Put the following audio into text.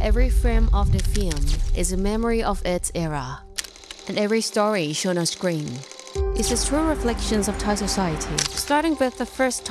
Every frame of the film is a memory of its era, and every story shown on screen is a true reflection of Thai society, starting with the first